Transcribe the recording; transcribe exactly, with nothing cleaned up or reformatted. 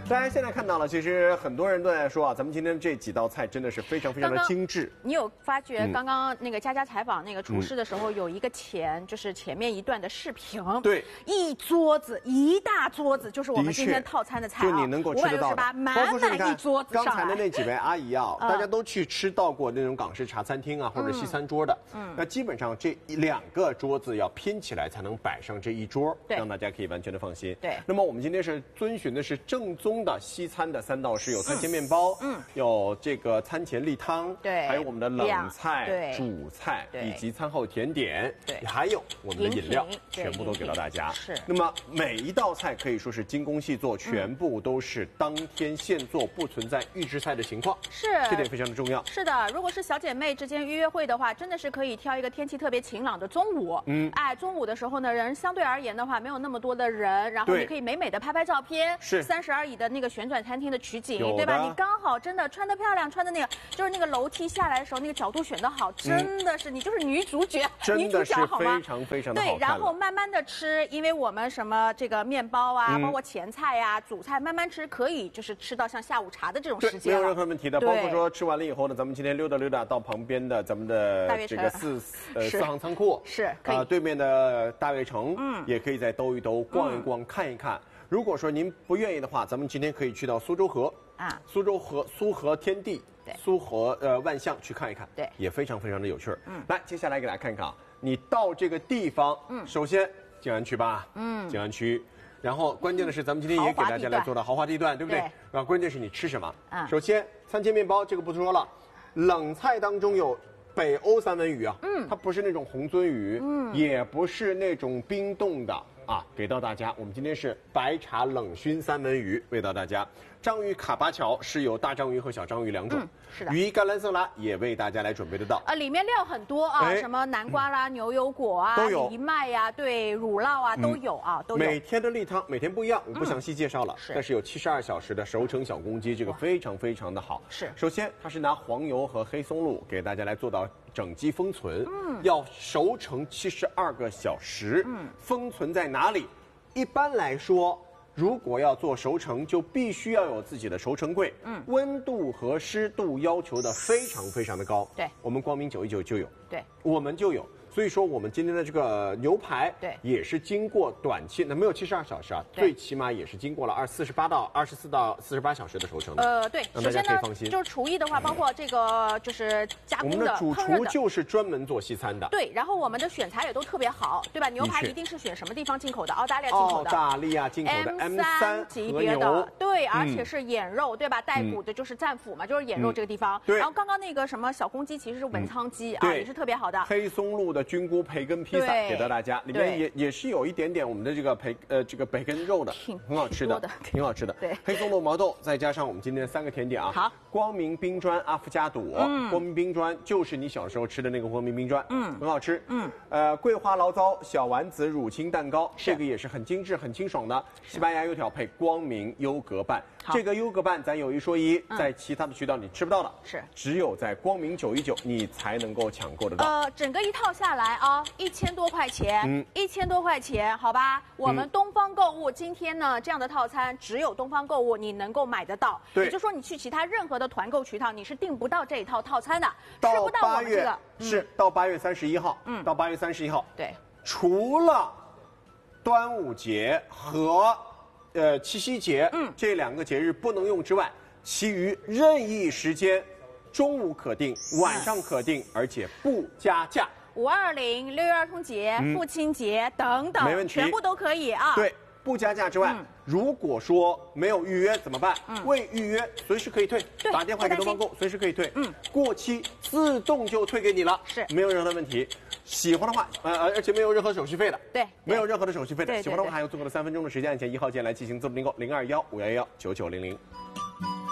大家现在看到了，其实很多人都在说啊，咱们今天这几道菜真的是非常非常的精致。 刚刚你有发觉刚刚那个佳佳采访那个厨师的时候，有一个前、嗯、就是前面一段的视频， 对， 一桌子一大桌子就是我们今天套餐的菜啊， 就你能够吃得到的， 满满一桌子上来。 刚才的那几位阿姨啊，大家都去吃到过那种港式茶餐厅啊，或者西餐桌的，嗯，那基本上这两个桌子要拼起来才能摆上这一桌，让大家可以完全的放心。 对， 那么我们今天是遵循的是正宗的西餐的三道式，有餐前面包，嗯，有这个餐前例汤， 对， 还有我们的冷菜、主菜以及餐后甜点，对，还有我们的饮料，全部都给到大家。 是， 那么每一道菜可以说是精工细作，全部都是当天现做，不存在预制菜的情况。 是， 这点非常的重要。 是的，如果是小姐妹之间约会的话，真的是可以挑一个天气特别晴朗的中午。嗯，哎，中午的时候呢，人相对而言的话，没有那么多的人，然后你可以美美的拍拍照片。 是三十而已的那个旋转餐厅的取景，对吧？你刚好真的穿得漂亮，穿的那个就是那个楼梯下来的时候，那个角度选得好，真的是、嗯、你就是女主角， 真的是非常非常的好看。 对，然后慢慢的吃，因为我们什么这个面包啊，嗯、包括前菜呀、啊、主菜，慢慢吃可以就是吃到像下午茶的这种时间了， 没有任何问题的。包括说吃完了以后呢，咱们今天溜达溜达到旁边的咱们的这个四呃四行仓库， 是可以、 呃、对面的大悦城，嗯，也可以再兜一兜、逛一逛、嗯、看一看。如果说您不愿意的话，咱们今天可以去到苏州河啊，苏州河、苏河天地、苏河呃万象去看一看，对，也非常非常的有趣儿。嗯，来，接下来给大家看看啊，你到这个地方，嗯，首先静安区吧，嗯，静安区，然后关键的是咱们今天也给大家来做到豪华地段，对不对？啊，关键是你吃什么？啊，首先餐前面包这个不说了，冷菜当中有北欧三文鱼啊，嗯，它不是那种红鳟鱼，嗯，也不是那种冰冻的。啊，给到大家，我们今天是白茶冷熏三文鱼，喂到大家。章鱼卡巴乔是有大章鱼和小章鱼两种，嗯、是的。鱼甘蓝色拉也为大家来准备得到。 呃，里面料很多啊，什么南瓜啦、嗯、牛油果啊、 都有， 藜麦呀、啊，对，乳酪啊都有啊，都有。 每天的例汤每天不一样，我不详细介绍了。是、嗯，但是有七十二小时的熟成小公鸡，这个非常非常的好。是，首先它是拿黄油和黑松露给大家来做到整鸡封存，嗯，要熟成七十二个小时。嗯，封存在哪里？一般来说，如果要做熟成，就必须要有自己的熟成柜，嗯，温度和湿度要求的非常非常的高。对，我们光明九一九就有，对，我们就有。所以说，我们今天的这个牛排，对，也是经过短期，那没有七十二小时啊，最起码也是经过了二四十八到二十四到四十八小时的熟成的。呃，对， 首先呢，就是厨艺的话，包括这个就是加工的、 我们的主厨就是专门做西餐的。 对，然后我们的选材也都特别好，对吧？牛排一定是选什么地方进口的？澳大利亚进口的。 澳大利亚进口的 M 三级别的，对，而且是眼肉，对吧？带骨的就是战斧嘛，就是眼肉这个地方。对。然后刚刚那个什么小公鸡其实是文昌鸡啊，也是特别好的。 黑松露的菌菇培根披萨给到大家，里面也也是有一点点我们的这个培呃这个培根肉的，很好吃的，挺好吃的。对，黑松露毛豆再加上我们今天的三个甜点啊，好，光明冰砖阿芙加朵，嗯，光明冰砖就是你小时候吃的那个光明冰砖，嗯，很好吃，嗯，呃，桂花醪糟小丸子乳清蛋糕，这个也是很精致很清爽的，西班牙油条配光明优格拌，这个优格拌咱有一说一，在其他的渠道你吃不到的，是只有在光明九一九你才能够抢购得到。 呃，整个一套下来啊，一千多块钱，嗯，一千多块钱，好吧？我们东方购物今天呢，这样的套餐只有东方购物你能够买得到，对，也就是说你去其他任何的团购渠道你是订不到这一套套餐的，吃不到我们这个。 是到八月三十一号，嗯，到八月三十一号， 对， 除了端午节和呃七夕节，嗯，这两个节日不能用之外，其余任意时间，中午可订，晚上可订，而且不加价。 五二零、六一儿童节、嗯、父亲节等等， 没问题， 全部都可以啊。 对，不加价之外，嗯、如果说没有预约怎么办？嗯、未预约随时可以退，打电话给东方购，随时可以退。嗯，过期自动就退给你了，是没有任何问题。喜欢的话，呃，而且没有任何手续费的，对，没有任何的手续费的。喜欢的话，还有足够的三分钟的时间，按键一号键来进行自动订购，零二幺五幺幺九九零零。